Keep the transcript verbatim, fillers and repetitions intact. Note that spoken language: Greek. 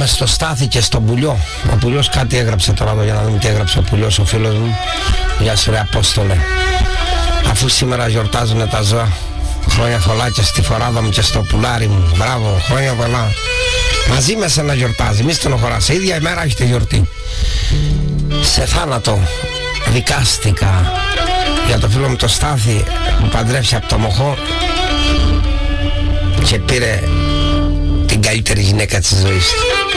στο Στάθη και στον Πουλιό. Ο Πουλιός κάτι έγραψε τώρα εδώ, για να δούμε τι έγραψε ο Πουλιός, ο φίλος μου. Γεια σου ρε Απόστολε. Αφού σήμερα γιορτάζουνε τα ζώα, χρόνια πολλά και στη φοράδα μου και στο πουλάρι μου. Μπράβο, χρόνια πολλά. Μαζί με σένα γιορτάζει, μη στενοχωράς. Σε ίδια ημέρα έχετε γιορτή. Σε θάνατο δικάστηκα για το φίλο μου το Στάθη που παντρεύся από το Μοχό και πήρε την καλύτερη γυναίκα της ζωής του.